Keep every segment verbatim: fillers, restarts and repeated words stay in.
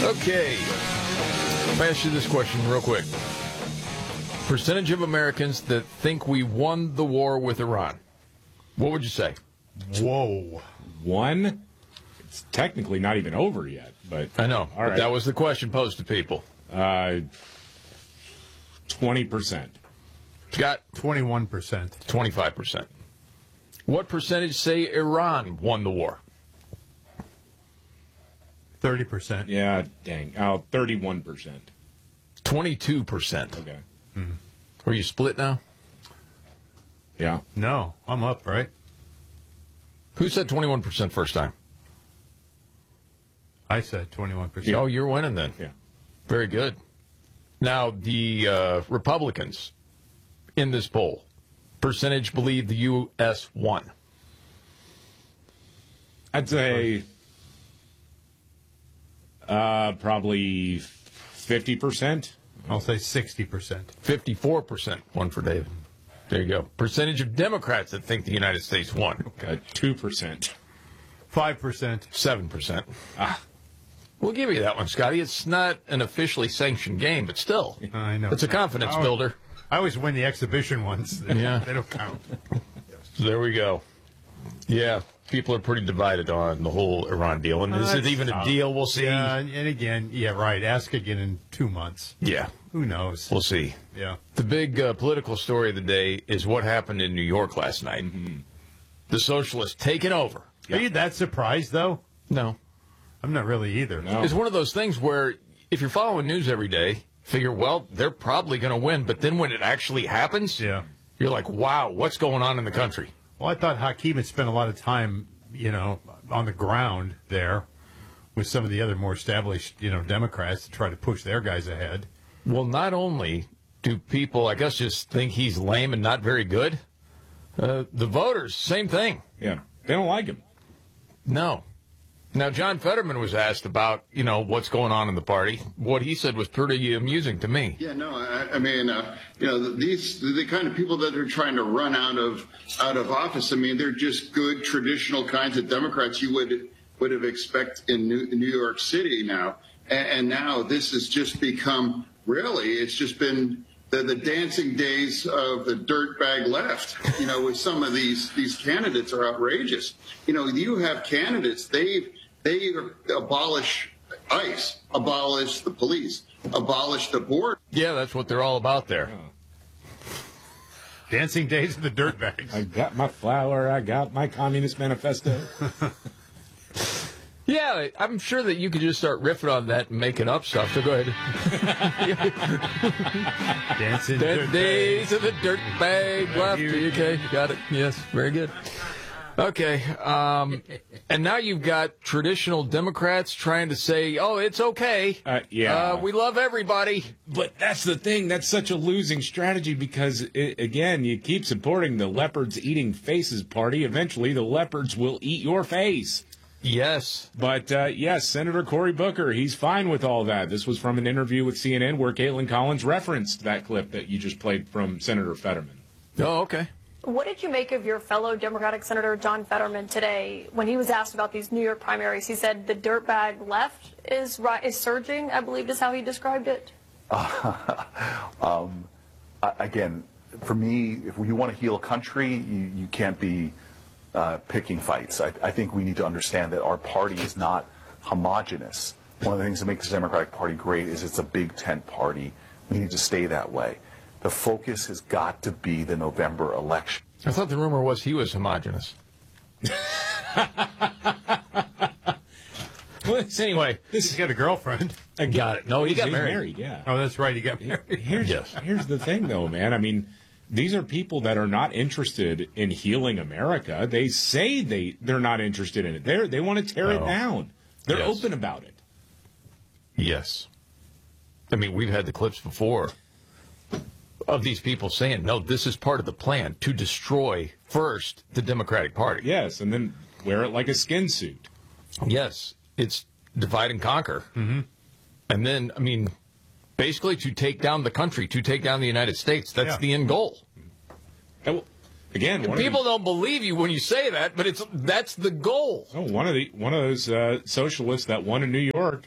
Okay. Let me ask you this question real quick. Percentage of Americans that think we won the war with Iran. What would you say? Whoa. One? It's technically not even over yet, but I know. All but right. That was the question posed to people. Uh, twenty percent. Scott? twenty-one percent. twenty-five percent. What percentage say Iran won the war? thirty percent. Yeah, dang. Oh, thirty-one percent. twenty-two percent. Okay. Mm-hmm. Are you split now? Yeah. No, I'm up, right? Who said twenty-one percent first time? I said twenty-one percent. Oh, you're winning then. Yeah. Very good. Now, the uh, Republicans in this poll, percentage believe the U S won. I'd say uh, probably fifty percent. I'll say sixty percent. fifty-four percent. One for David. There you go. Percentage of Democrats that think the United States won. Uh, two percent. five percent. seven percent. Ah. We'll give you that one, Scotty. It's not an officially sanctioned game, but still. I know. It's a confidence I, builder. I always win the exhibition ones. They, Yeah. They don't count. So there we go. Yeah, people are pretty divided on the whole Iran deal. And Well, is it that's even a tough. deal? We'll see. Yeah, and and again, yeah, right. Ask again in two months. Yeah, Who knows? we'll see. Yeah. The big uh, political story of the day is what happened in New York last night. Mm-hmm. The socialists taking over. Are you that surprised, though? No. I'm not really either. No. It's one of those things where if you're following news every day, figure, well, they're probably going to win. But then when it actually happens, Yeah. you're like, wow, what's going on in the country? Well, I thought Hakeem had spent a lot of time, you know, on the ground there with some of the other more established, you know, Democrats to try to push their guys ahead. Well, not only do people, I guess, just think he's lame and not very good, uh, the voters, same thing. Yeah. They don't like him. No. Now, John Fetterman was asked about, you know, what's going on in the party. What he said was pretty amusing to me. Yeah, no, I, I mean, uh, you know, these the kind of people that are trying to run out of out of office. I mean, they're just good traditional kinds of Democrats you would would have expect in New, New York City now, and, and now this has just become really. It's just been the, the dancing days of the dirtbag left. You know, with some of these these candidates are outrageous. You know, you have candidates they've. They abolish ICE, abolish the police, abolish the border. Yeah, that's what they're all about there. Dancing days of the dirtbags. I got my flower. I got my Communist Manifesto. Yeah, I'm sure that you could just start riffing on that and making up stuff. So go ahead. Dancing The dirtbags. days of the dirtbag left. you- Okay, got it. Yes, very good. Okay, um, and now you've got traditional Democrats trying to say, oh, it's okay. Uh, yeah. Uh, we love everybody. But that's the thing. That's such a losing strategy because, it, again, you keep supporting the leopards eating faces party. Eventually, the leopards will eat your face. Yes. But, uh, yes, Senator Cory Booker, he's fine with all that. This was from an interview with C N N where Caitlin Collins referenced that clip that you just played from Senator Fetterman. Oh, okay. What did you make of your fellow Democratic Senator John Fetterman today when he was asked about these New York primaries? He said the dirtbag left is is surging, I believe is how he described it. Uh, um, again, for me, if you want to heal a country, you, you can't be uh, picking fights. I, I think we need to understand that our party is not homogenous. One of the things that makes the Democratic Party great is it's a big tent party. We need to stay that way. The focus has got to be the November election. I thought the rumor was he was homogenous. Well, anyway, He's got a girlfriend. I got it. No, he He's- got he's married. yeah. Oh, that's right. He got married. Here's, Yes. here's the thing, though, man. I mean, these are people that are not interested in healing America. They say they, they're not interested in it. They're, they want to tear it No. down. They're Yes. open about it. Yes. I mean, we've had the clips before of these people saying, no, this is part of the plan to destroy first the Democratic Party. Yes, and then wear it like a skin suit. Yes, it's divide and conquer. Mm-hmm. And then, I mean, basically to take down the country, to take down the United States. That's Yeah. the end goal. And, well, again, one People of the, don't believe you when you say that, but it's that's the goal. oh, one of the one of those uh, socialists that won in New York,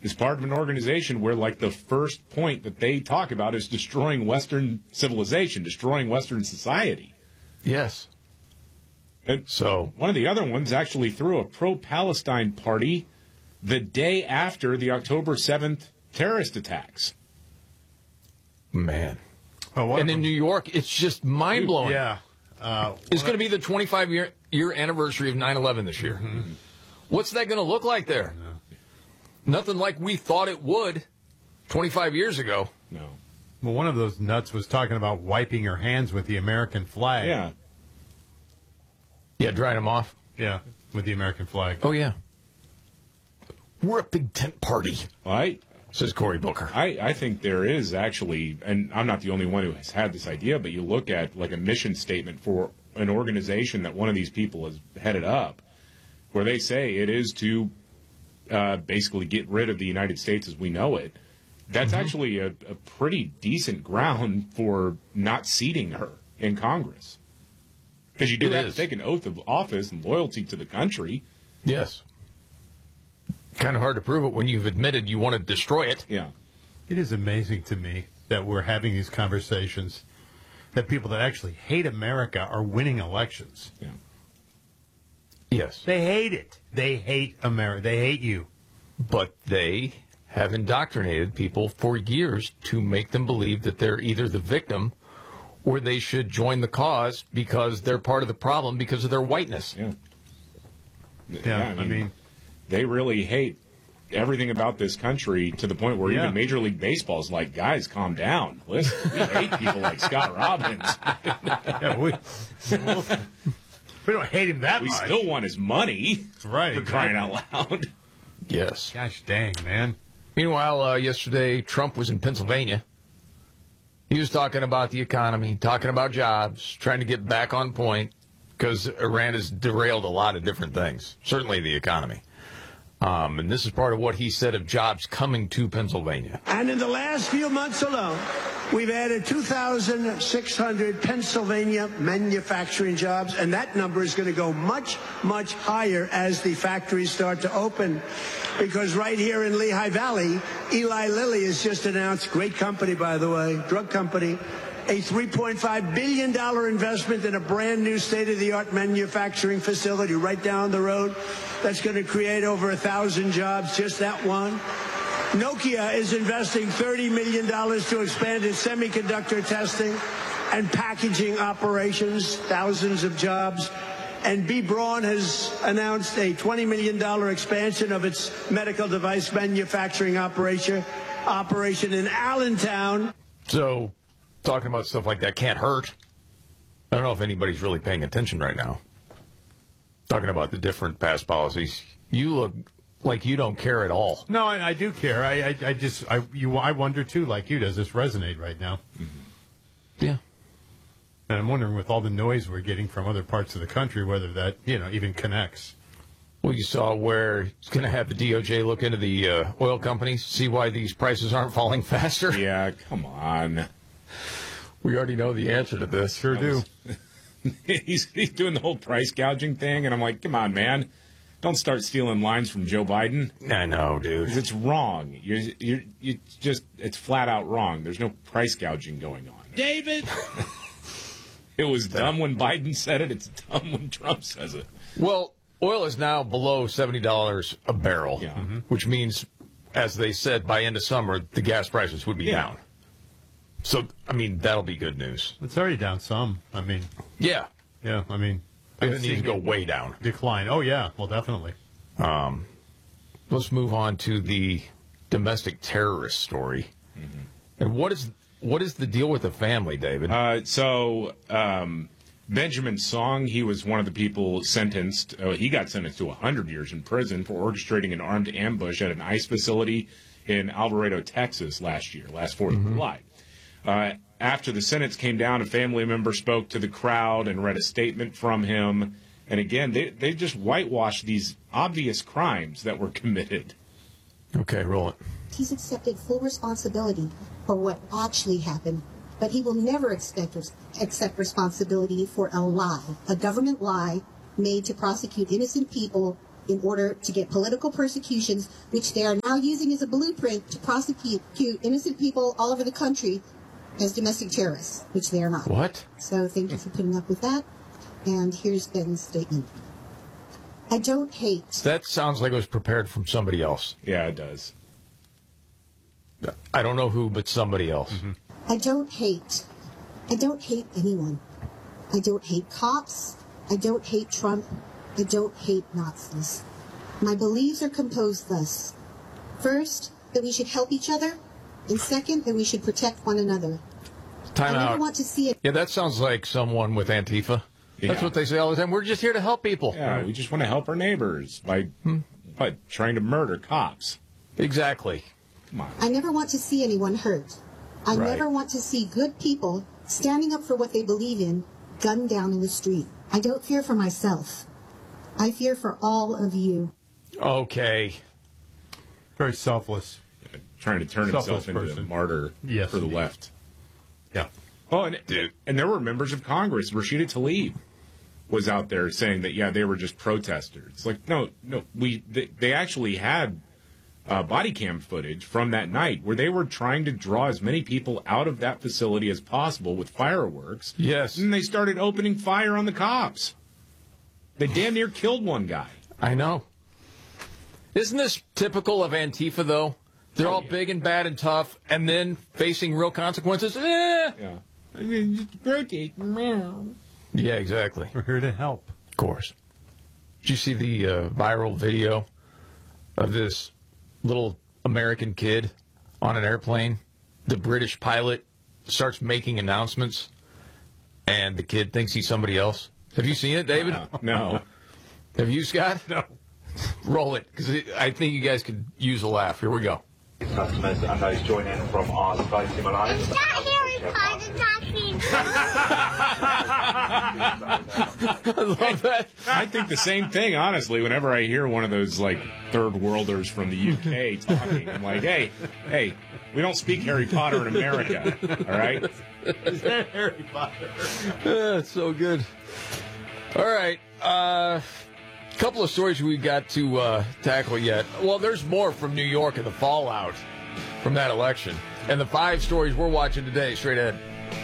is part of an organization where, like, the first point that they talk about is destroying Western civilization, destroying Western society. Yes. And So one of the other ones actually threw a pro-Palestine party the day after the October seventh terrorist attacks. man, Oh, what and in New York, it's just mind blowing. yeah. Uh, It's going to be the twenty-five year year anniversary of nine eleven this year. Mm-hmm. What's that going to look like there? Nothing like we thought it would twenty-five years ago. No. well, one of those nuts was talking about wiping your hands with the American flag. Yeah. Yeah, drying them off. Yeah, with the American flag. Oh, yeah. We're a big tent party, I, says Cory Booker. I, I think there is actually, and I'm not the only one who has had this idea, but you look at like a mission statement for an organization that one of these people has headed up, where they say it is to uh, basically get rid of the United States as we know it. That's Mm-hmm. actually a, a pretty decent ground for not seating her in Congress. Because you do It have is. to take an oath of office and loyalty to the country. Yes. Kind of hard to prove it when you've admitted you want to destroy it. Yeah. It is amazing to me that we're having these conversations, that people that actually hate America are winning elections. Yeah. Yes. They hate it. They hate America. They hate you. But they have indoctrinated people for years to make them believe that they're either the victim or they should join the cause because they're part of the problem because of their whiteness. Yeah. Yeah, I mean, they really hate everything about this country to the point where Yeah. even Major League Baseball's like, guys, calm down. Listen, we hate people like Scott Robbins. yeah, we, we don't hate him that We much. still want his money. Right, For crying exactly. out loud. Yes. Gosh dang, man. Meanwhile, uh, yesterday, Trump was in Pennsylvania. He was talking about the economy, talking about jobs, trying to get back on point because Iran has derailed a lot of different things, certainly the economy. Um, and this is part of what he said of jobs coming to Pennsylvania. And in the last few months alone, we've added two thousand six hundred Pennsylvania manufacturing jobs, and that number is going to go much, much higher as the factories start to open. Because right here in Lehigh Valley, Eli Lilly has just announced, great company, by the way, drug company, a three point five billion dollars investment in a brand new state-of-the-art manufacturing facility right down the road that's going to create over a thousand jobs, just that one. Nokia is investing thirty million dollars to expand its semiconductor testing and packaging operations, thousands of jobs. And B. Braun has announced a twenty million dollars expansion of its medical device manufacturing operation, operation in Allentown. So talking about stuff like that can't hurt. I don't know if anybody's really paying attention right now. Talking about the different past policies. You look like you don't care at all. No, I, I do care. I, I, I just, I, you, I wonder too, like you, does this resonate right now? Yeah. And I'm wondering, with all the noise we're getting from other parts of the country, whether that, you know, even connects. Well, you saw where it's going to have the D O J look into the uh, oil companies, see why these prices aren't falling faster. Yeah, come on. We already know the answer to this. Sure do. he's, he's doing the whole price gouging thing, and I'm like, come on, man. Don't start stealing lines from Joe Biden. I know, dude. 'Cause it's wrong. You're, you're, you just, it's flat out wrong. There's no price gouging going on. David. It was dumb when Biden said it. It's dumb when Trump says it. Well, oil is now below seventy dollars a barrel, Yeah. which means, as they said, by end of summer, the gas prices would be Yeah. down. So, I mean, that'll be good news. It's already down some. I mean, Yeah. yeah, I mean, It I've needs to seen go way down. decline. Oh, yeah, well, definitely. Let's move on to the domestic terrorist story. And what is what is the deal with the family, David? Uh, so, um, Benjamin Song, he was one of the people sentenced. Uh, he got sentenced to one hundred years in prison for orchestrating an armed ambush at an ICE facility in Alvarado, Texas last year, last fourth of July. Uh, after the sentence came down, a family member spoke to the crowd and read a statement from him. And again, they, they just whitewashed these obvious crimes that were committed. Okay, roll it. He's accepted full responsibility for what actually happened, but he will never expect, accept responsibility for a lie, a government lie made to prosecute innocent people in order to get political persecutions, which they are now using as a blueprint to prosecute innocent people all over the country as domestic terrorists, which they are not. What? So thank you for putting up with that. And here's Ben's statement. I don't hate. That sounds like it was prepared from somebody else. Yeah, it does. I don't know who, but somebody else. Mm-hmm. I don't hate. I don't hate anyone. I don't hate cops. I don't hate Trump. I don't hate Nazis. My beliefs are composed thus. First, that we should help each other. And second, that we should protect one another. Time I never out. want to see it. Yeah, that sounds like someone with Antifa. That's Yeah. what they say all the time. We're just here to help people. Yeah, we just want to help our neighbors by, Hmm. by trying to murder cops. Exactly. Come on. I never want to see anyone hurt. I Right. never want to see good people standing up for what they believe in, gunned down in the street. I don't fear for myself. I fear for all of you. Okay. Very selfless. Trying to turn himself Selfless into a person. martyr Yes, for the indeed. left. Yeah. Oh, and, and there were members of Congress. Rashida Tlaib was out there saying that, yeah, they were just protesters. It's like, no, no, we they, they actually had uh, body cam footage from that night where they were trying to draw as many people out of that facility as possible with fireworks. Yes. And they started opening fire on the cops. They damn near killed one guy. I know. Isn't this typical of Antifa, though? They're Oh, all yeah. big and bad and tough, and then facing real consequences. Eh. Yeah. I mean, just protest. Yeah, exactly. We're here to help. Of course. Did you see the uh, viral video of this little American kid on an airplane? The British pilot starts making announcements, and the kid thinks he's somebody else. Have you seen it, David? Uh, no. Have you, Scott? No. Roll it, because I think you guys could use a laugh. Here we go. Customers and those joining from our Flight Simulator. Is that Harry Potter talking? I love that. I think the same thing, honestly, whenever I hear one of those, like, third worlders from the U K talking. I'm like, hey, hey, we don't speak Harry Potter in America, all right? Is that Harry Potter? Yeah, it's so good. All right. A uh, couple of stories we got to uh, tackle yet. Well, there's more from New York and the fallout from that election. And the five stories we're watching today, straight ahead.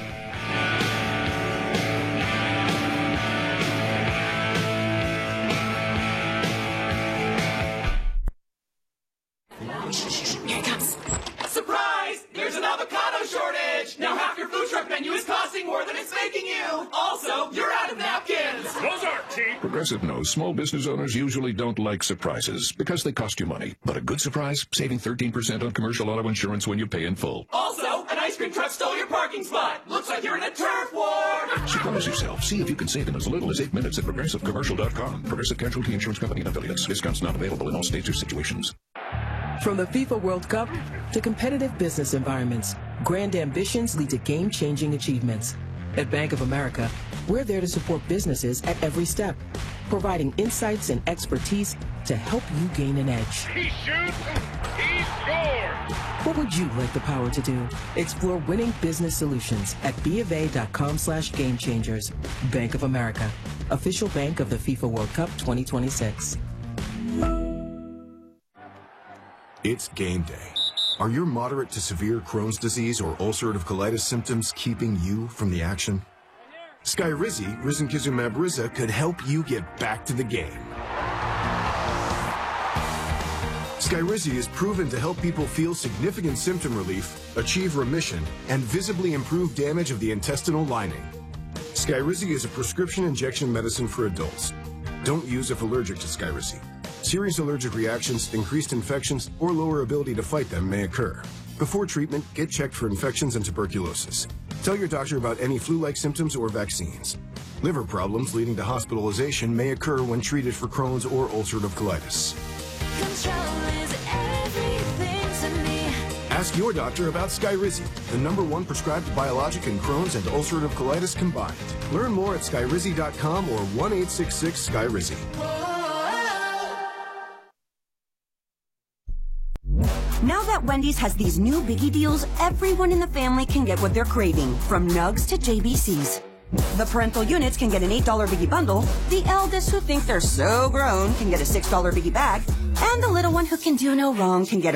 Here it comes. Surprise! There's an avocado shortage! Now half your food truck menu is costing more than it's making you! Also, you're out of napkins! Those aren't cheap! Progressive knows small business owners usually don't like surprises because they cost you money. But a good surprise, saving thirteen percent on commercial auto insurance when you pay in full. Also, an ice cream truck stole your parking spot! Looks like you're in a turf war! Surprise yourself. See if you can save in as little as eight minutes at progressive commercial dot com. Progressive Casualty Insurance Company and affiliates. Discounts not available in all states or situations. From the FIFA World Cup to competitive business environments, grand ambitions lead to game-changing achievements. At Bank of America, we're there to support businesses at every step, providing insights and expertise to help you gain an edge. He shoots, he scores! What would you like the power to do? Explore winning business solutions at bofa.com slash game changers. Bank of America, official bank of the FIFA World Cup twenty twenty-six. It's game day. Are your moderate to severe Crohn's disease or ulcerative colitis symptoms keeping you from the action? Skyrizi, risankizumab Riza, could help you get back to the game. Skyrizi is proven to help people feel significant symptom relief, achieve remission, and visibly improve damage of the intestinal lining. Skyrizi is a prescription injection medicine for adults. Don't use if allergic to Skyrizi. Serious allergic reactions, increased infections, or lower ability to fight them may occur. Before treatment, get checked for infections and tuberculosis. Tell your doctor about any flu-like symptoms or vaccines. Liver problems leading to hospitalization may occur when treated for Crohn's or ulcerative colitis. Control is everything to me. Ask your doctor about Skyrizi, the number one prescribed biologic in Crohn's and ulcerative colitis combined. Learn more at skyrizi dot com or one eight six six Skyrizi. Now that Wendy's has these new biggie deals, everyone in the family can get what they're craving, from Nugs to J B Cs. The parental units can get an eight dollar Biggie bundle, the eldest who think they're so grown can get a six dollar Biggie bag, and the little one who can do no wrong can get a